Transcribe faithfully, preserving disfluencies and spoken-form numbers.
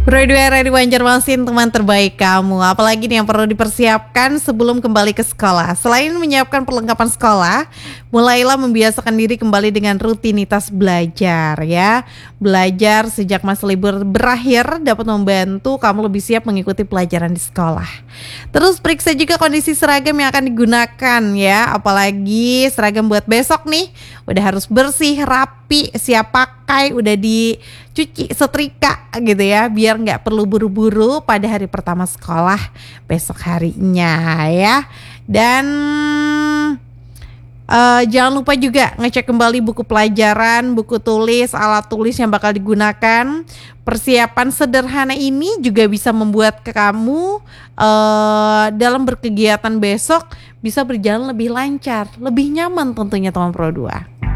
Pro dua R di Banjarmasin, teman terbaik kamu. Apalagi nih yang perlu dipersiapkan sebelum kembali ke sekolah. Selain menyiapkan perlengkapan sekolah, mulailah membiasakan diri kembali dengan rutinitas belajar ya. Belajar sejak masa libur berakhir dapat membantu kamu lebih siap mengikuti pelajaran di sekolah. Terus periksa juga kondisi seragam yang akan digunakan ya. Apalagi seragam buat besok nih, udah harus bersih, rapi, siap pakai, udah dicuci, setrika gitu ya, biar nggak perlu buru-buru pada hari pertama sekolah besok harinya ya. Dan uh, jangan lupa juga ngecek kembali buku pelajaran, buku tulis, alat tulis yang bakal digunakan. Persiapan sederhana ini juga bisa membuat kamu uh, dalam berkegiatan besok bisa berjalan lebih lancar, lebih nyaman tentunya teman Pro dua.